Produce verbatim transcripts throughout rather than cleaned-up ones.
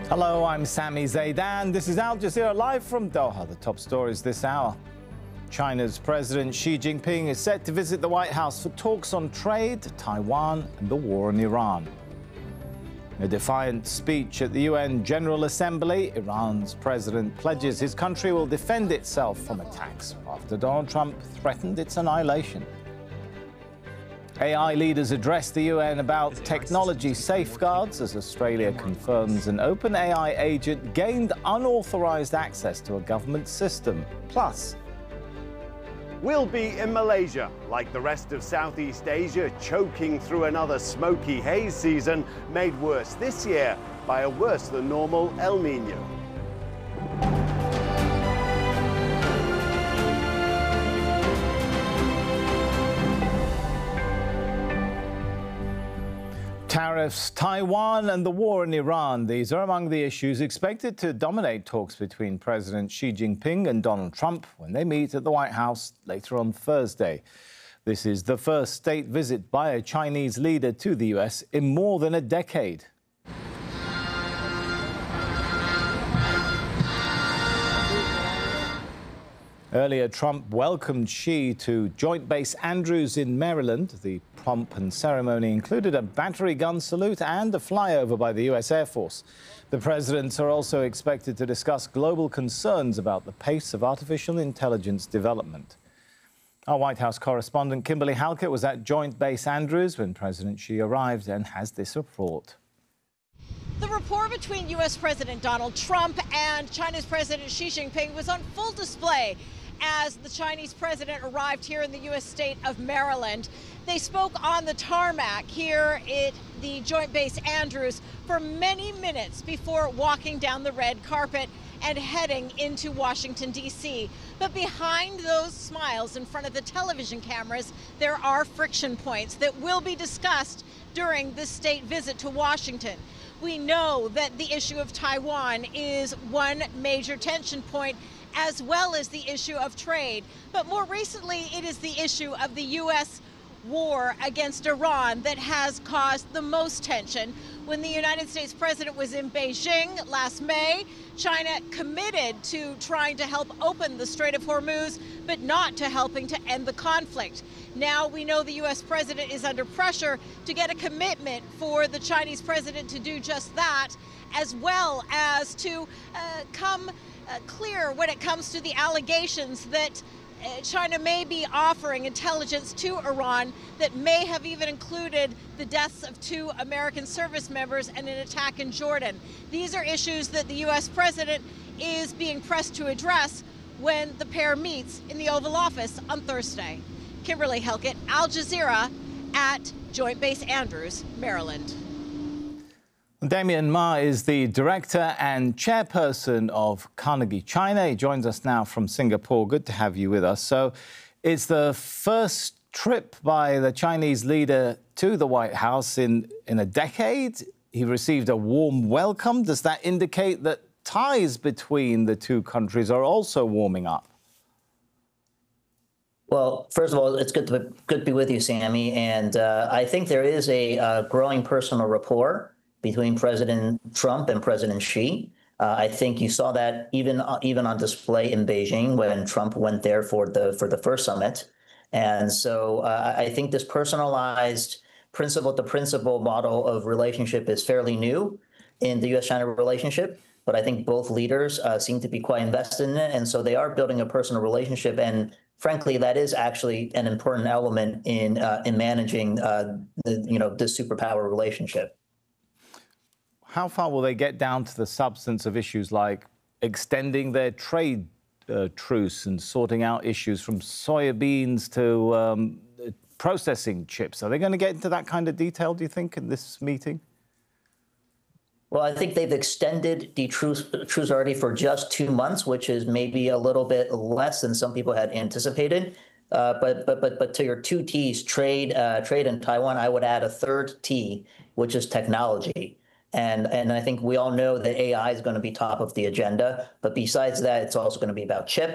Hello, I'm Sami Zeidan. This is Al Jazeera live from Doha. The top stories this hour. China's President Xi Jinping is set to visit the White House for talks on trade, Taiwan and the war in Iran. In a defiant speech at the U N General Assembly, Iran's president pledges his country will defend itself from attacks after Donald Trump threatened its annihilation. A I leaders addressed the U N about technology safeguards as Australia confirms an OpenAI agent gained unauthorized access to a government system. Plus, we'll be in Malaysia, like the rest of Southeast Asia, choking through another smoky haze season, made worse this year by a worse than normal El Nino. Tariffs, Taiwan and the war in Iran. These are among the issues expected to dominate talks between President Xi Jinping and Donald Trump when they meet at the White House later on Thursday. This is the first state visit by a Chinese leader to the U S in more than a decade. Earlier, Trump welcomed Xi to Joint Base Andrews in Maryland. The pomp and ceremony included a battery gun salute and a flyover by the U S Air Force. The presidents are also expected to discuss global concerns about the pace of artificial intelligence development. Our White House correspondent Kimberly Halkett was at Joint Base Andrews when President Xi arrived and has this report. The rapport between U S President Donald Trump and China's President Xi Jinping was on full display as the Chinese president arrived here in the U S state of Maryland. They spoke on the tarmac here at the Joint Base Andrews for many minutes before walking down the red carpet and heading into Washington, D C But behind those smiles in front of the television cameras, there are friction points that will be discussed during this state visit to Washington. We know that the issue of Taiwan is one major tension point, as well as the issue of trade. But more recently, it is the issue of the U S war against Iran that has caused the most tension. When the United States president was in Beijing last May, China committed to trying to help open the Strait of Hormuz, but not to helping to end the conflict. Now we know the U S president is under pressure to get a commitment for the Chinese president to do just that, as well as to uh, come uh, clear when it comes to the allegations that uh, China may be offering intelligence to Iran that may have even included the deaths of two American service members and an attack in Jordan. These are issues that the U S president is being pressed to address when the pair meets in the Oval Office on Thursday. Kimberly Halkett, Al Jazeera, at Joint Base Andrews, Maryland. Damien Ma is the director and chairperson of Carnegie China. He joins us now from Singapore. Good to have you with us. So it's the first trip by the Chinese leader to the White House in, in a decade. He received a warm welcome. Does that indicate that ties between the two countries are also warming up? Well, first of all, it's good to good to be with you, Sammy. And uh, I think there is a uh, growing personal rapport between President Trump and President Xi. Uh, I think you saw that even uh, even on display in Beijing when Trump went there for the for the first summit. And so uh, I think this personalized principal-to-principal model of relationship is fairly new in the U S China relationship. But I think both leaders uh, seem to be quite invested in it. And so they are building a personal relationship. And frankly, that is actually an important element in uh, in managing uh, the, you know, this superpower relationship. How far will they get down to the substance of issues like extending their trade uh, truce and sorting out issues from soybeans to um, processing chips? Are they going to get into that kind of detail, do you think, in this meeting? Well, I think they've extended the truce, truce already for just two months, which is maybe a little bit less than some people had anticipated. Uh, but but but but to your two T's, trade, uh, trade in Taiwan, I would add a third T, which is technology. And and I think we all know that A I is going to be top of the agenda. But besides that, it's also going to be about chips.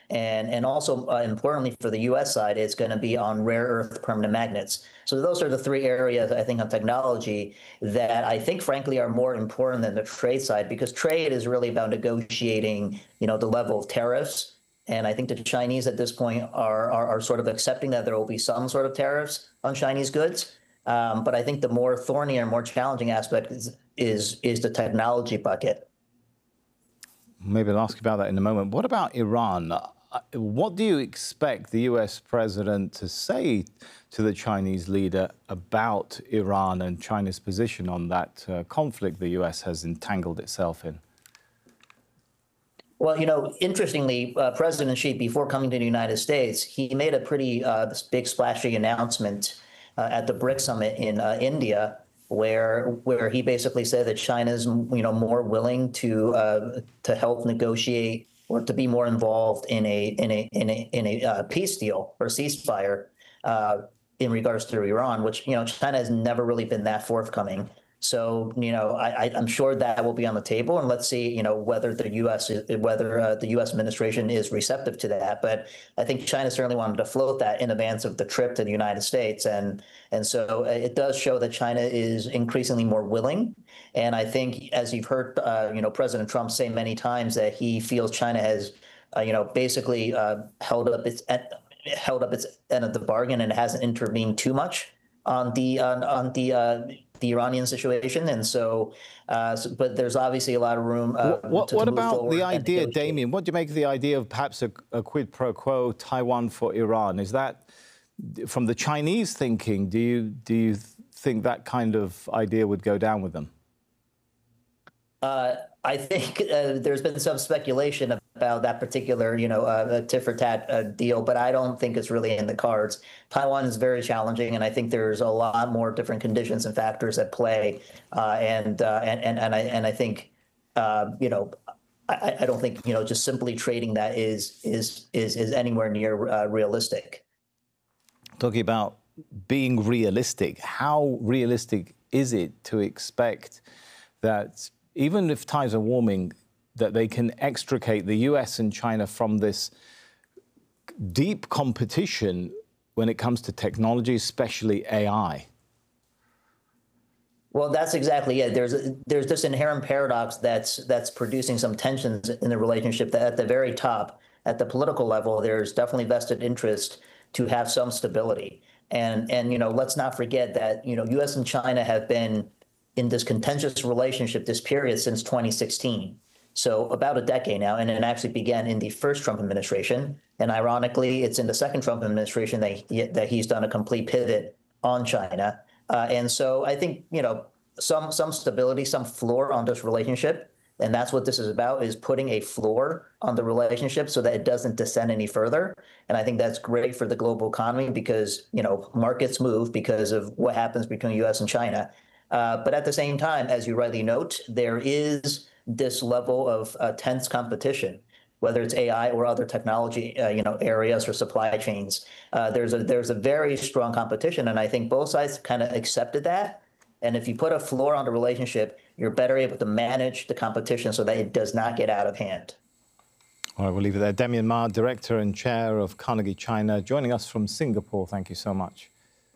And, and also, uh, importantly for the U S side, it's going to be on rare earth permanent magnets. So those are the three areas, I think, on technology that I think, frankly, are more important than the trade side, because trade is really about negotiating, you know, the level of tariffs. And I think the Chinese at this point are, are, are sort of accepting that there will be some sort of tariffs on Chinese goods. Um, but I think the more thorny and more challenging aspect is, is, is the technology bucket. Maybe I'll ask you about that in a moment. What about Iran? What do you expect the U S president to say to the Chinese leader about Iran and China's position on that uh, conflict the U S has entangled itself in? Well, you know, interestingly, uh, President Xi, before coming to the United States, he made a pretty uh, big splashy announcement uh, at the BRICS summit in uh, India, where where he basically said that China's, you know, more willing to uh, to help negotiate or to be more involved in a in a in a in a uh, peace deal or ceasefire uh, in regards to Iran, which, you know, China has never really been that forthcoming. So, you know, I, I'm sure that will be on the table, and let's see, you know, whether the U S is, whether uh, the U S administration is receptive to that. But I think China certainly wanted to float that in advance of the trip to the United States, and and so it does show that China is increasingly more willing. And I think, as you've heard, uh, you know, President Trump say many times, that he feels China has, uh, you know, basically uh, held up its held up its end of the bargain and hasn't intervened too much on the on, on the. Uh, the Iranian situation. And so, uh, so, but there's obviously a lot of room. Uh, what to, what to move about the idea, negotiate. Damien? What do you make of the idea of perhaps a, a quid pro quo Taiwan for Iran? Is that from the Chinese thinking? Do you do you think that kind of idea would go down with them? Uh, I think uh, there's been some speculation about that particular, you know, uh, tit for tat uh, deal, but I don't think it's really in the cards. Taiwan is very challenging, and I think there's a lot more different conditions and factors at play. Uh, and, uh, and and and I and I think, uh, you know, I, I don't think, you know, just simply trading that is is is is anywhere near uh, realistic. Talking about being realistic, how realistic is it to expect that, even if ties are warming, that they can extricate the U S and China from this deep competition when it comes to technology, especially A I? Well, that's exactly it. There's a, there's this inherent paradox that's that's producing some tensions in the relationship. That at the very top, at the political level, there's definitely vested interest to have some stability. And and you know, let's not forget that, you know, U S and China have been in this contentious relationship, this period, since twenty sixteen. So about a decade now, and it actually began in the first Trump administration. And ironically, it's in the second Trump administration that, he, that he's done a complete pivot on China. Uh, and so I think, you know, some some stability, some floor on this relationship. And that's what this is about, is putting a floor on the relationship so that it doesn't descend any further. And I think that's great for the global economy because, you know, markets move because of what happens between U S and China. Uh, but at the same time, as you rightly note, there is this level of uh, tense competition, whether it's A I or other technology, uh, you know, areas or supply chains. Uh, there's a there's a very strong competition, and I think both sides kind of accepted that. And if you put a floor on the relationship, you're better able to manage the competition so that it does not get out of hand. All right, we'll leave it there. Damien Ma, Director and Chair of Carnegie China, joining us from Singapore. Thank you so much.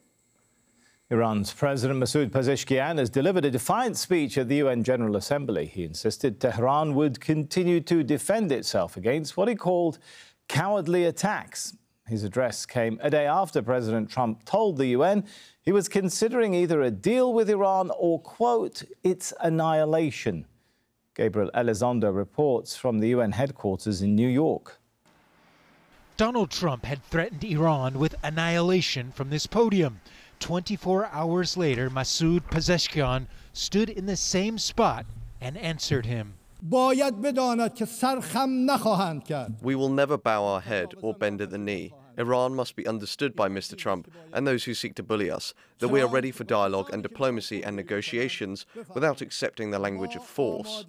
Iran's President Masoud Pezeshkian has delivered a defiant speech at the U N General Assembly. He insisted Tehran would continue to defend itself against what he called cowardly attacks. His address came a day after President Trump told the U N he was considering either a deal with Iran or, quote, its annihilation. Gabriel Elizondo reports from the U N headquarters in New York. Donald Trump had threatened Iran with annihilation from this podium. twenty-four hours later, Masoud Pezeshkian stood in the same spot and answered him. We will never bow our head or bend at the knee. Iran must be understood by Mister Trump and those who seek to bully us, that we are ready for dialogue and diplomacy and negotiations without accepting the language of force.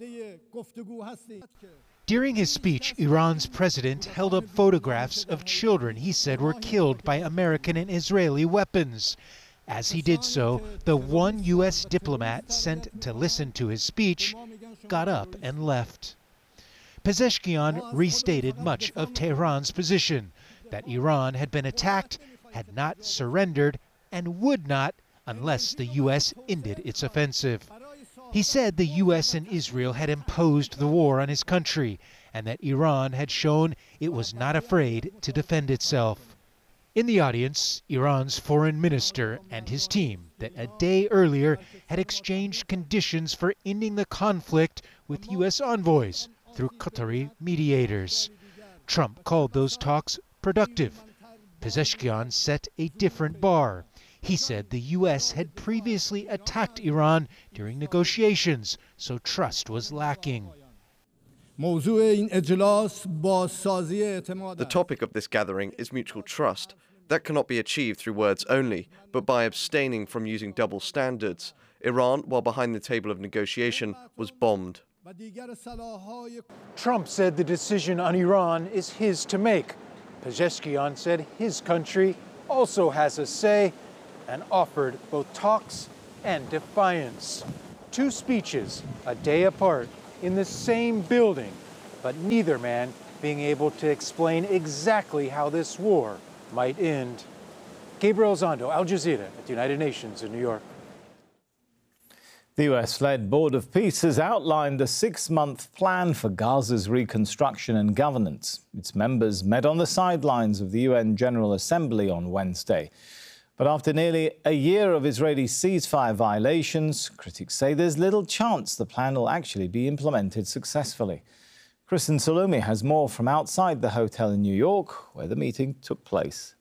During his speech, Iran's president held up photographs of children he said were killed by American and Israeli weapons. As he did so, the one U S diplomat sent to listen to his speech got up and left. Pezeshkian restated much of Tehran's position, that Iran had been attacked, had not surrendered, and would not unless the U S ended its offensive. He said the U S and Israel had imposed the war on his country, and that Iran had shown it was not afraid to defend itself. In the audience, Iran's foreign minister and his team that a day earlier had exchanged conditions for ending the conflict with U S envoys through Qatari mediators. Trump called those talks productive. Pezeshkian set a different bar. He said the U S had previously attacked Iran during negotiations, so trust was lacking. The topic of this gathering is mutual trust. That cannot be achieved through words only, but by abstaining from using double standards. Iran, while behind the table of negotiation, was bombed. Trump said the decision on Iran is his to make. Pezeshkian said his country also has a say and offered both talks and defiance. Two speeches a day apart in the same building, but neither man being able to explain exactly how this war might end. Gabriel Zondo, Al Jazeera at the United Nations in New York. The U S-led Board of Peace has outlined a six-month plan for Gaza's reconstruction and governance. Its members met on the sidelines of the U N General Assembly on Wednesday. But after nearly a year of Israeli ceasefire violations, critics say there's little chance the plan will actually be implemented successfully. Kristen Salumi has more from outside the hotel in New York, where the meeting took place.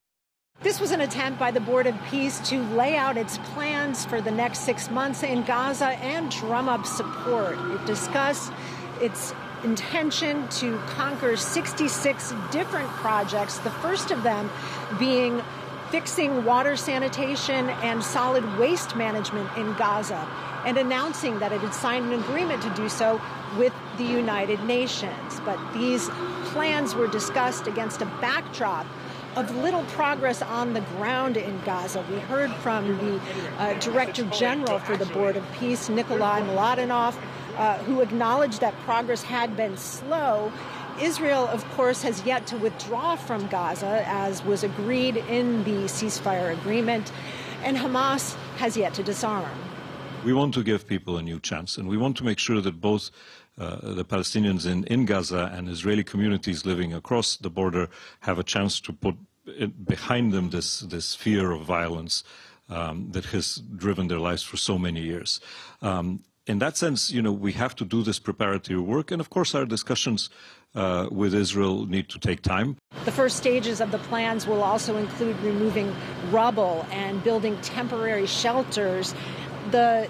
This was an attempt by the Board of Peace to lay out its plans for the next six months in Gaza and drum up support. It discussed its intention to conquer sixty-six different projects, the first of them being fixing water sanitation and solid waste management in Gaza, and announcing that it had signed an agreement to do so with the United Nations. But these plans were discussed against a backdrop of little progress on the ground in Gaza. We heard from the uh, Director General for the Board of Peace, Nikolai Mladenov, uh, who acknowledged that progress had been slow. Israel, of course, has yet to withdraw from Gaza, as was agreed in the ceasefire agreement, and Hamas has yet to disarm. We want to give people a new chance, and we want to make sure that both uh, the Palestinians in, in Gaza and Israeli communities living across the border have a chance to put it behind them this, this fear of violence um, that has driven their lives for so many years. Um, in that sense, you know, we have to do this preparatory work, and of course our discussions uh, with Israel need to take time. The first stages of the plans will also include removing rubble and building temporary shelters. The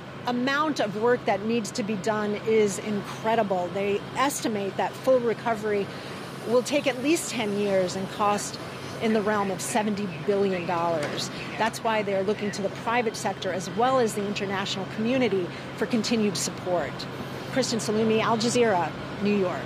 amount of work that needs to be done is incredible. They estimate that full recovery will take at least ten years and cost in the realm of seventy billion dollars. That's why they're looking to the private sector as well as the international community for continued support. Kristen Salumi, Al Jazeera, New York.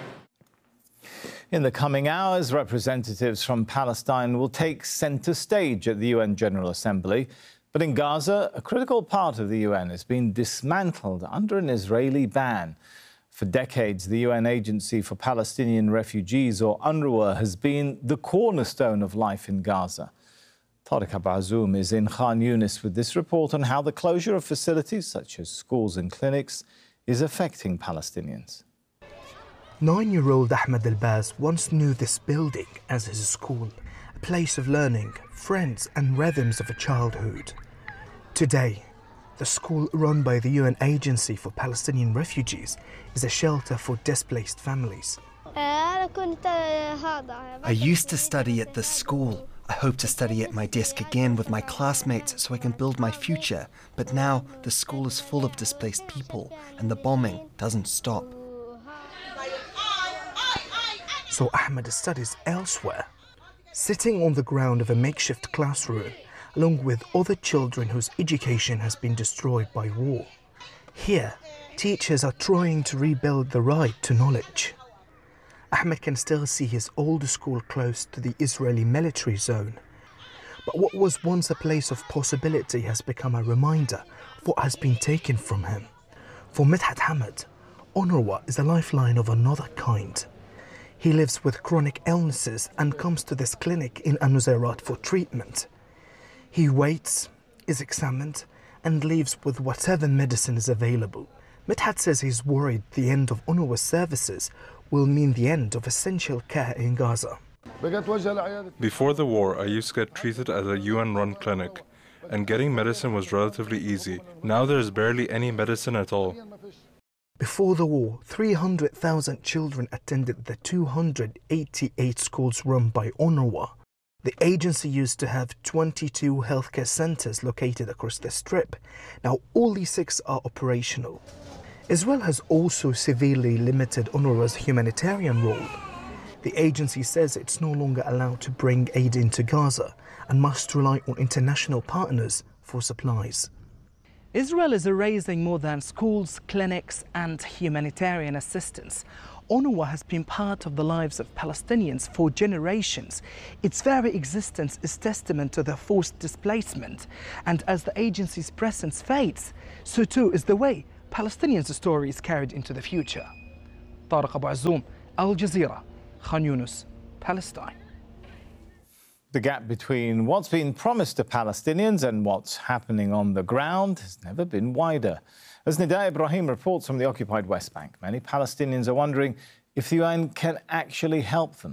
In the coming hours, representatives from Palestine will take centre stage at the U N General Assembly. But in Gaza, a critical part of the U N has been dismantled under an Israeli ban. For decades, the U N Agency for Palestinian Refugees, or UNRWA, has been the cornerstone of life in Gaza. Tariq Abazoum is in Khan Yunis with this report on how the closure of facilities such as schools and clinics is affecting Palestinians. Nine-year-old Ahmed Elbaz once knew this building as his school, a place of learning, friends and rhythms of a childhood. Today, the school run by the U N Agency for Palestinian Refugees is a shelter for displaced families. I used to study at this school. I hope to study at my desk again with my classmates so I can build my future. But now the school is full of displaced people and the bombing doesn't stop. So Ahmed studies elsewhere, sitting on the ground of a makeshift classroom, along with other children whose education has been destroyed by war. Here, teachers are trying to rebuild the right to knowledge. Ahmed can still see his old school close to the Israeli military zone. But what was once a place of possibility has become a reminder of what has been taken from him. For Midhat Hamad, UNRWA is a lifeline of another kind. He lives with chronic illnesses and comes to this clinic in Nuseirat for treatment. He waits, is examined, and leaves with whatever medicine is available. Midhat says he's worried the end of UNRWA's services will mean the end of essential care in Gaza. Before the war, I used to get treated at a U N-run clinic, and getting medicine was relatively easy. Now there is barely any medicine at all. Before the war, three hundred thousand children attended the two hundred eighty-eight schools run by UNRWA. The agency used to have twenty-two healthcare centers located across the strip. Now all these six are operational. Israel has also severely limited UNRWA's humanitarian role. The agency says it's no longer allowed to bring aid into Gaza and must rely on international partners for supplies. Israel is erasing more than schools, clinics and humanitarian assistance. UNRWA has been part of the lives of Palestinians for generations. Its very existence is testament to their forced displacement. And as the agency's presence fades, so too is the way Palestinians' story is carried into the future. Tariq Abu Azzoum, Al Jazeera, Khan Yunus, Palestine. The gap between what's been promised to Palestinians and what's happening on the ground has never been wider. As Nida Ibrahim reports from the occupied West Bank, many Palestinians are wondering if the U N can actually help them.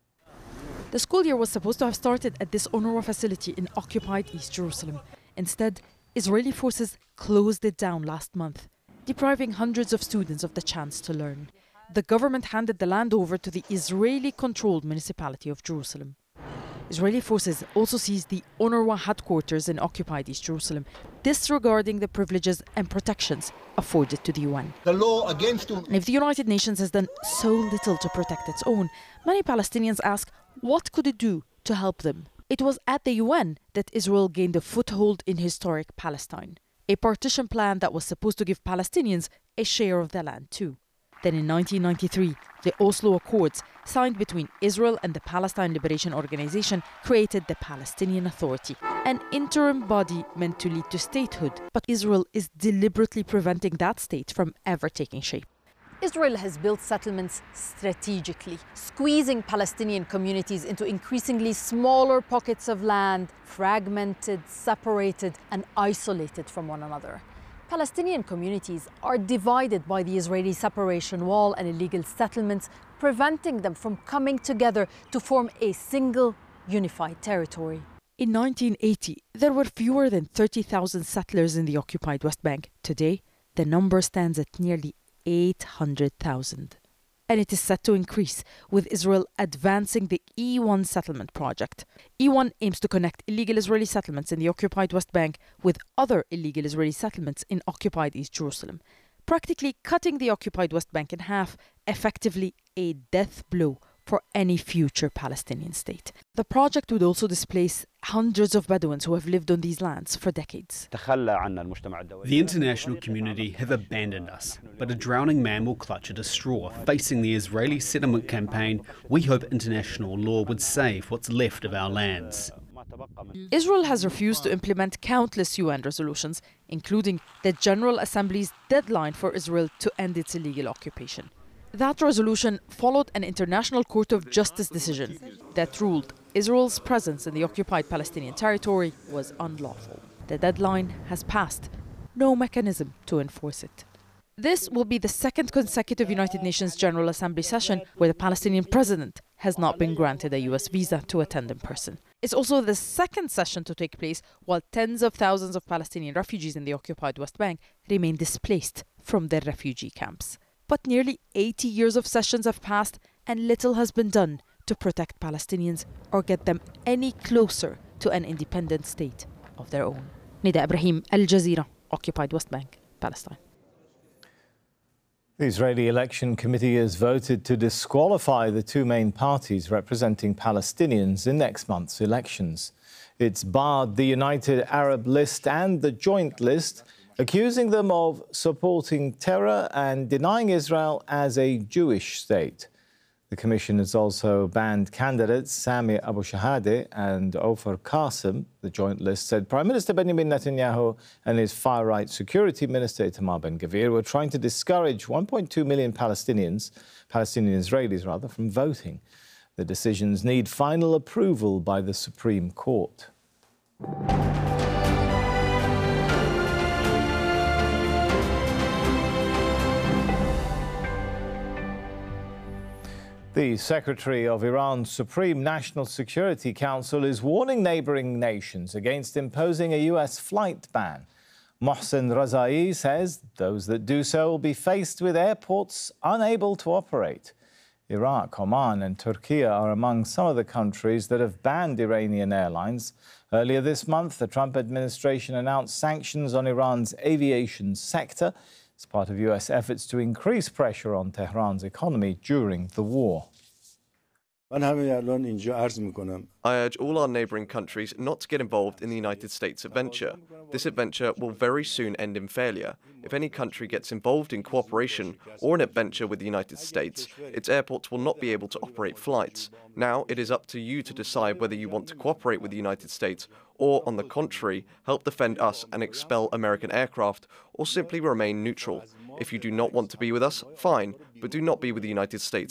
The school year was supposed to have started at this UNRWA facility in occupied East Jerusalem. Instead, Israeli forces closed it down last month, depriving hundreds of students of the chance to learn. The government handed the land over to the Israeli-controlled municipality of Jerusalem. Israeli forces also seized the UNRWA headquarters in occupied East Jerusalem, disregarding the privileges and protections afforded to the U N. The law against you. If the United Nations has done so little to protect its own, many Palestinians ask, what could it do to help them? It was at the U N that Israel gained a foothold in historic Palestine, a partition plan that was supposed to give Palestinians a share of the land too. Then in nineteen ninety-three, the Oslo Accords, signed between Israel and the Palestine Liberation Organization, created the Palestinian Authority, an interim body meant to lead to statehood. But Israel is deliberately preventing that state from ever taking shape. Israel has built settlements strategically, squeezing Palestinian communities into increasingly smaller pockets of land, fragmented, separated, and isolated from one another. Palestinian communities are divided by the Israeli separation wall and illegal settlements, preventing them from coming together to form a single, unified territory. In nineteen eighty, there were fewer than thirty thousand settlers in the occupied West Bank. Today, the number stands at nearly eight hundred thousand. And it is set to increase, with Israel advancing the E one settlement project. E one aims to connect illegal Israeli settlements in the occupied West Bank with other illegal Israeli settlements in occupied East Jerusalem, practically cutting the occupied West Bank in half, effectively a death blow for any future Palestinian state. The project would also displace hundreds of Bedouins who have lived on these lands for decades. The international community have abandoned us, but a drowning man will clutch at a straw. Facing the Israeli settlement campaign, we hope international law would save what's left of our lands. Israel has refused to implement countless U N resolutions, including the General Assembly's deadline for Israel to end its illegal occupation. That resolution followed an International Court of Justice decision that ruled Israel's presence in the occupied Palestinian territory was unlawful. The deadline has passed. No mechanism to enforce it. This will be the second consecutive United Nations General Assembly session where the Palestinian president has not been granted a U S visa to attend in person. It's also the second session to take place while tens of thousands of Palestinian refugees in the occupied West Bank remain displaced from their refugee camps. But nearly eighty years of sessions have passed and little has been done to protect Palestinians or get them any closer to an independent state of their own. Nida Ibrahim, Al Jazeera, occupied West Bank, Palestine. The Israeli Election Committee has voted to disqualify the two main parties representing Palestinians in next month's elections. It's barred the United Arab List and the Joint List, accusing them of supporting terror and denying Israel as a Jewish state. The Commission has also banned candidates Sami Abu Shahade and Ofer Qasim. The joint list said Prime Minister Benjamin Netanyahu and his far-right Security Minister Itamar Ben-Gvir were trying to discourage one point two million Palestinians, Palestinian Israelis rather, from voting. The decisions need final approval by the Supreme Court. The Secretary of Iran's Supreme National Security Council is warning neighbouring nations against imposing a U S flight ban. Mohsen Razai says those that do so will be faced with airports unable to operate. Iraq, Oman and Turkey are among some of the countries that have banned Iranian airlines. Earlier this month, the Trump administration announced sanctions on Iran's aviation sector as part of U S efforts to increase pressure on Tehran's economy during the war. I urge all our neighbouring countries not to get involved in the United States adventure. This adventure will very soon end in failure. If any country gets involved in cooperation or an adventure with the United States, its airports will not be able to operate flights. Now it is up to you to decide whether you want to cooperate with the United States or, on the contrary, help defend us and expel American aircraft, or simply remain neutral. If you do not want to be with us, fine, but do not be with the United States